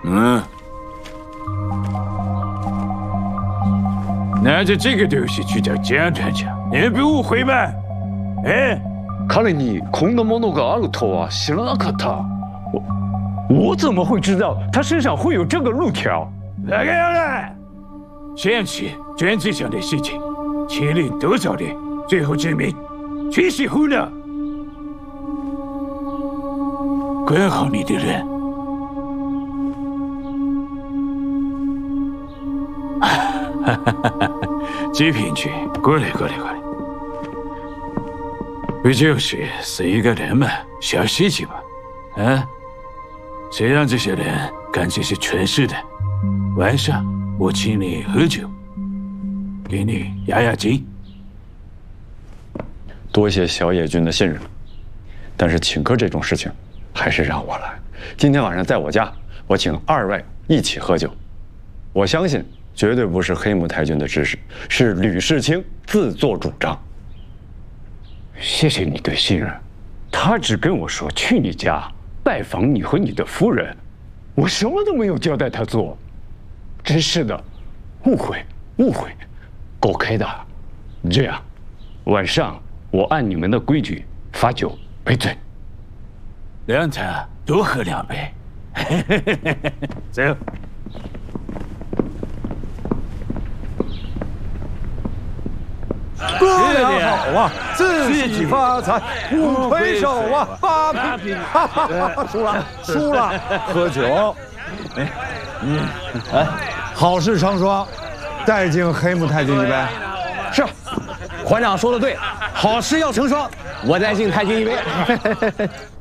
拿着这个东西去找江团长，你不误会吗？哎， 看来你空的ものがあるとは知らなかった。 我怎么会知道他身上会有这个路条？ 那个样了，想起专辑上的事情，牵连多少人，最后证明全是胡闹。管好你的人。极品君，过来。不就是死一个人吗？小事情嘛，啊？谁让这些人干这些蠢事的？晚上我请你喝酒，给你压惊。 多谢小野君的信任，但是请客这种事情，还是让我来。今天晚上在我家，我请2位一起喝酒。我相信绝对不是黑木太君的指使，是吕世清自作主张。 谢谢你的信任，他只跟我说去你家拜访你和你的夫人，我什么都没有交代他做，真是的，误会，狗开的。这样，晚上我按你们的规矩罚酒赔罪， 让他多喝2杯。走。 哥俩好啊，自己发财，不推手啊，8瓶，哈哈，输了，喝酒。好事成双，带敬黑木太君一杯。 是，团长说的对，好事要成双，我再敬太君一杯。